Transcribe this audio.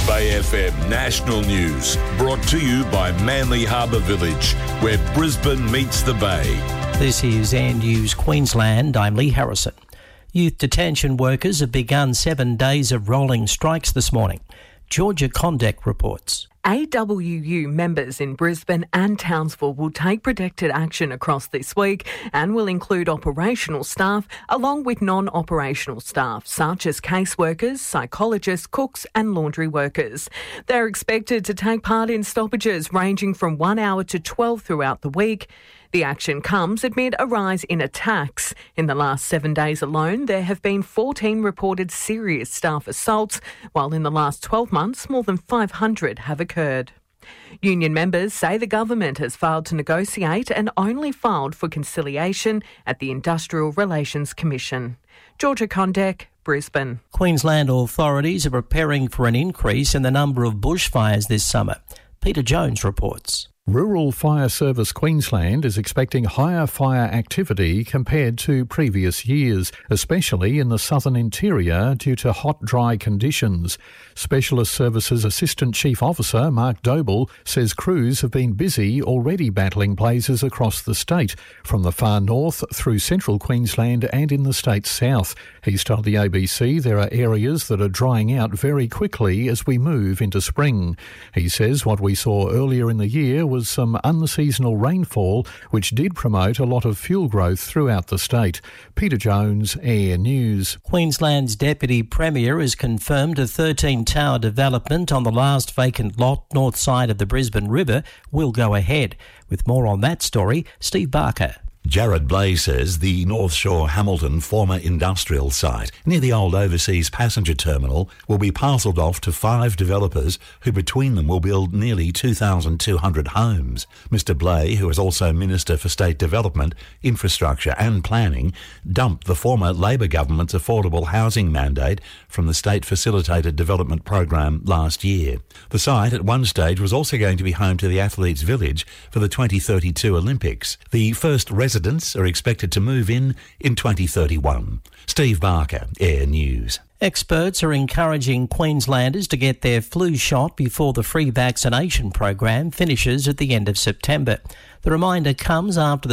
Bay FM National News, brought to you by Manly Harbour Village, where Brisbane meets the Bay. This is Air News Queensland. I'm Lee Harrison. Youth detention workers have begun 7 days of rolling strikes this morning. Georgia Condek reports. AWU members in Brisbane and Townsville will take protected action across this week and will include operational staff along with non-operational staff such as caseworkers, psychologists, cooks and laundry workers. They're expected to take part in stoppages ranging from 1 hour to 12 throughout the week. The action comes amid a rise in attacks. In the last 7 days alone, there have been 14 reported serious staff assaults, while in the last 12 months, more than 500 have occurred. Union members say the government has failed to negotiate and only filed for conciliation at the Industrial Relations Commission. Georgia Condek, Brisbane. Queensland authorities are preparing for an increase in the number of bushfires this summer. Peter Jones reports. Rural Fire Service Queensland is expecting higher fire activity compared to previous years, especially in the southern interior due to hot, dry conditions. Specialist Services Assistant Chief Officer Mark Doble says crews have been busy already battling blazes across the state, from the far north through central Queensland and in the state's south. He's told the ABC there are areas that are drying out very quickly as we move into spring. He says what we saw earlier in the year was some unseasonal rainfall, which did promote a lot of fuel growth throughout the state. Peter Jones, Air News. Queensland's Deputy Premier has confirmed a 13-tower development on the last vacant lot north side of the Brisbane River will go ahead. With more on that story, Steve Barker. Jared Blay says the North Shore Hamilton former industrial site near the old overseas passenger terminal will be parcelled off to 5 developers who between them will build nearly 2,200 homes. Mr Blay, who is also Minister for State Development, Infrastructure and Planning, dumped the former Labor government's affordable housing mandate from the State Facilitated Development Program last year. The site at one stage was also going to be home to the Athletes' Village for the 2032 Olympics. The first residents are expected to move in 2031. Steve Barker, Air News. Experts are encouraging Queenslanders to get their flu shot before the free vaccination program finishes at the end of September. The reminder comes after the